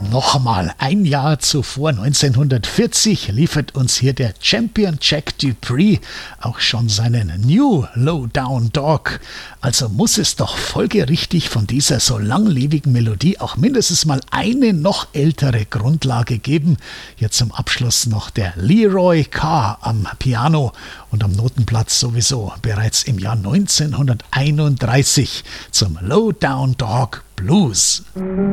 Nochmal ein Jahr zuvor, 1940, liefert uns hier der Champion Jack Dupree auch schon seinen New Low Down Dog. Also muss es doch folgerichtig von dieser so langlebigen Melodie auch mindestens mal eine noch ältere Grundlage geben. Hier zum Abschluss noch der Leroy Carr am Piano und am Notenplatz sowieso bereits im Jahr 1931 zum Low Down Dog Blues.